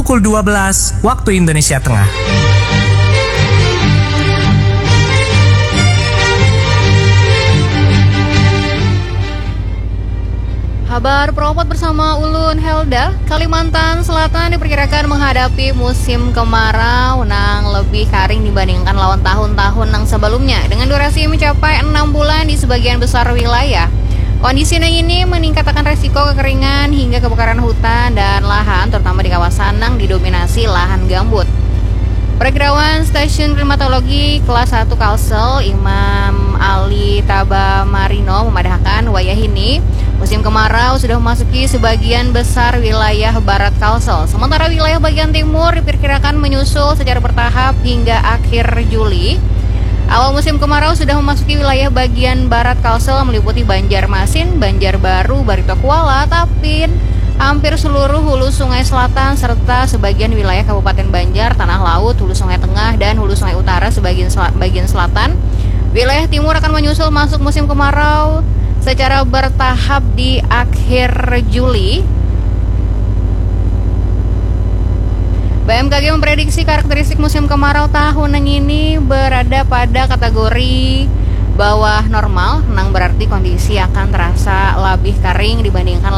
pukul 12 waktu Indonesia Tengah. Kabar Pro4 bersama Ulun Helda. Kalimantan Selatan diperkirakan menghadapi musim kemarau yang lebih kering dibandingkan lawan tahun-tahun yang sebelumnya, dengan durasi mencapai 6 bulan di sebagian besar wilayah. Kondisi ini meningkatkan resiko kekeringan hingga kebakaran hutan dan lahan, terutama di kawasan yang didominasi lahan gambut. Perakirawan Stasiun Klimatologi Kelas 1 Kalsel, Imam Ali Tabamarino memadahkan wayah ini musim kemarau sudah memasuki sebagian besar wilayah barat Kalsel. Sementara wilayah bagian timur diperkirakan menyusul secara bertahap hingga akhir Juli. Awal musim kemarau sudah memasuki wilayah bagian barat Kalsel meliputi Banjarmasin, Banjarbaru, Barito Kuala, Tapin, hampir seluruh hulu sungai selatan serta sebagian wilayah Kabupaten Banjar, Tanah Laut, hulu sungai tengah dan hulu sungai utara sebagian selatan. Wilayah timur akan menyusul masuk musim kemarau secara bertahap di akhir Juli. BMKG memprediksi karakteristik musim kemarau tahun ini berada pada kategori bawah normal, yang berarti kondisi akan terasa lebih kering dibandingkan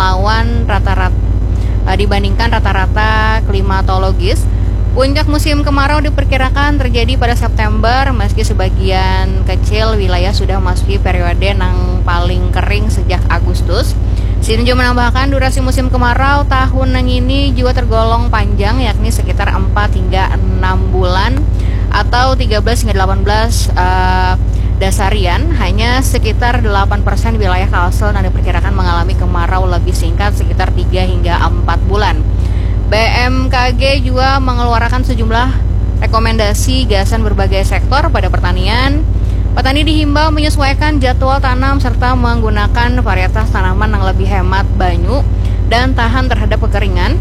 rata-rata klimatologis. Puncak musim kemarau diperkirakan terjadi pada September, meski sebagian kecil wilayah sudah memasuki periode yang paling kering sejak Agustus. Sinjo menambahkan durasi musim kemarau tahun ini juga tergolong panjang, yakni sekitar 4 hingga 6 bulan atau 13 hingga 18 dasarian. Hanya sekitar 8% wilayah Kalsel yang diperkirakan mengalami kemarau lebih singkat, sekitar 3 hingga 4 bulan. BMKG juga mengeluarkan sejumlah rekomendasi gasan berbagai sektor pada pertanian. Petani dihimbau menyesuaikan jadwal tanam serta menggunakan varietas tanaman yang lebih hemat banyu dan tahan terhadap kekeringan.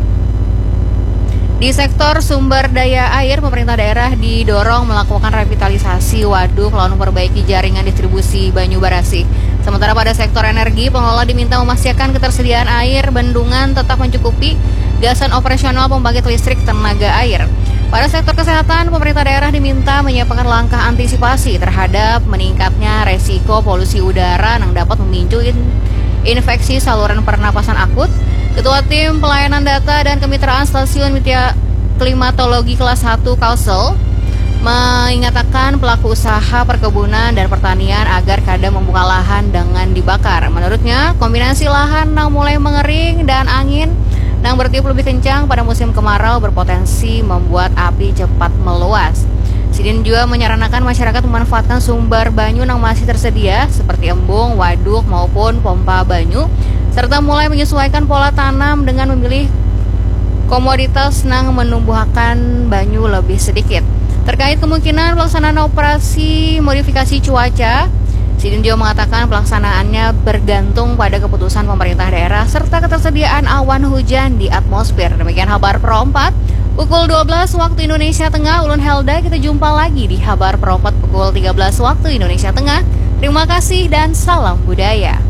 Di sektor sumber daya air, pemerintah daerah didorong melakukan revitalisasi waduk lalu memperbaiki jaringan distribusi banyu barasi. Sementara pada sektor energi, pengelola diminta memastikan ketersediaan air bendungan tetap mencukupi gasan operasional pembangkit listrik tenaga air. Pada sektor kesehatan, pemerintah daerah diminta menyiapkan langkah antisipasi terhadap meningkatnya resiko polusi udara yang dapat memicu infeksi saluran pernapasan akut. Ketua Tim Pelayanan Data dan Kemitraan Stasiun Klimatologi Kelas 1 Kalsel mengatakan pelaku usaha perkebunan dan pertanian agar kadang membuka lahan dengan dibakar. Menurutnya, kombinasi lahan yang mulai mengering dan angin yang bertiup lebih kencang pada musim kemarau berpotensi membuat api cepat meluas. Sidin juga menyarankan masyarakat memanfaatkan sumber banyu yang masih tersedia seperti embung, waduk maupun pompa banyu, serta mulai menyesuaikan pola tanam dengan memilih komoditas yang menumbuhkan banyu lebih sedikit. Terkait kemungkinan pelaksanaan operasi modifikasi cuaca, Sidin juga mengatakan pelaksanaannya bergantung pada keputusan pemerintah daerah serta ketersediaan awan hujan di atmosfer. Demikian kabar Pro4 pukul 12 waktu Indonesia Tengah. Ulun Helda, kita jumpa lagi di kabar Pro4 pukul 13 waktu Indonesia Tengah. Terima kasih dan salam budaya.